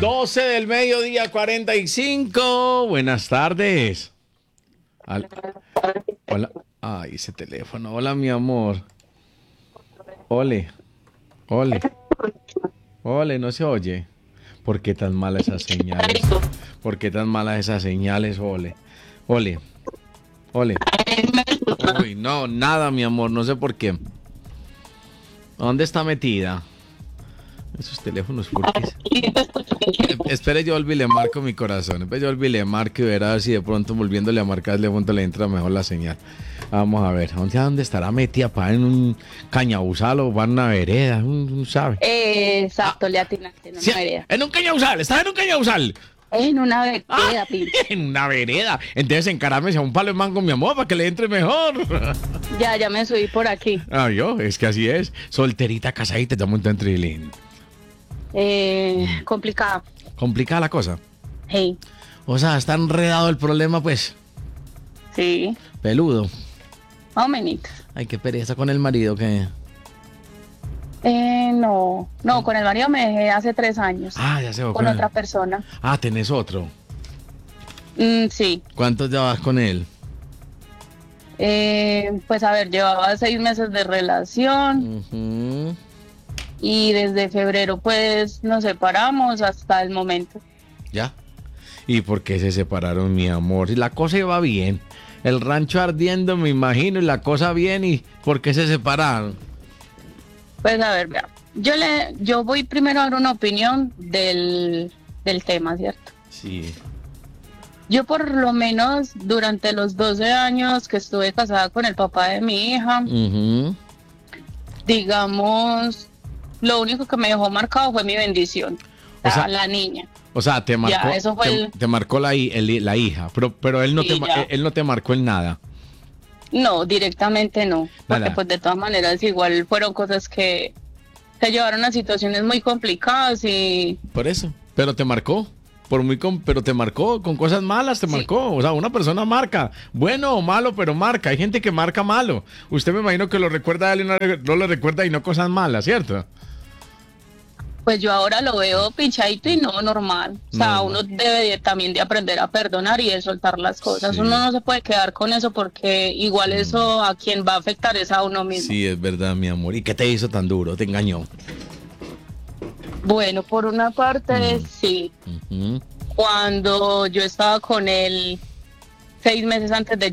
12 del mediodía, 45. Buenas tardes. Hola. Ay, ese teléfono. Hola, mi amor. Ole. Ole. Ole, no se oye. ¿Por qué tan malas esas señales? ¿Por qué tan malas esas señales, Ole? Ole. Ole. Uy, no, nada, mi amor, no sé por qué. ¿Dónde está metida? Esos teléfonos, ¿por qué? Espere, yo volví y le marco mi corazón. Yo volví y le marco y verá si de pronto volviéndole a marcar de pronto le entra mejor la señal. Vamos a ver, ¿dónde estará metida? ¿Para en un cañabuzal o para en una vereda? No sabe. Exacto, le atinaste en una Sí, vereda. en un cañabuzal, está en un cañabuzal. En una vereda, pinche. En una vereda. Entonces encarame a un palo de mango, mi amor, para que le entre mejor. Ya me subí por aquí. Es que así es. Solterita, casadita, ya montó en trilín. Complicado. Complicada la cosa. Hey, O sea, está enredado el problema, pues. sí, Peludo. más o menos. Ay, qué pereza con el marido que... No, con el marido me dejé hace 3 años. Ya se va Con él. otra persona. Tenés otro. Sí. ¿Cuántos llevas con él? Pues a ver, llevaba 6 meses de relación Ujú. y desde febrero pues nos separamos hasta el momento. ¿Ya? ¿Y por qué se separaron, mi amor? Si la cosa iba bien. El rancho ardiendo, me imagino, y la cosa bien, ¿y por qué se separaron? Pues a ver, vea. Yo voy primero a dar una opinión del tema, ¿cierto? Sí. Yo por lo menos durante los 12 años que estuve casada con el papá de mi hija, Ujú. digamos, lo único que me dejó marcado fue mi bendición, O sea, la niña. O sea, te marcó, Ya, eso fue te marcó la hija, pero él no, Sí, ya. él no te marcó en nada. No, directamente no, porque Nada. pues de todas maneras igual fueron cosas que se llevaron a situaciones muy complicadas y Por eso. Pero te marcó. Pero te marcó con cosas malas, te Sí. marcó. O sea, una persona marca. Bueno o malo, pero marca. Hay gente que marca malo. Usted me imagino que lo recuerda a él y no lo recuerda y no cosas malas, ¿cierto? pues yo ahora lo veo pinchadito y no normal. O sea, No. uno debe también de aprender a perdonar y de soltar las cosas. Sí. Uno no se puede quedar con eso porque igual eso a quien va a afectar es a uno mismo. Sí, es verdad, mi amor. ¿Y qué te hizo tan duro? ¿Te engañó? Bueno, por una parte, sí. Ujú. Cuando yo estaba con él 6 meses antes de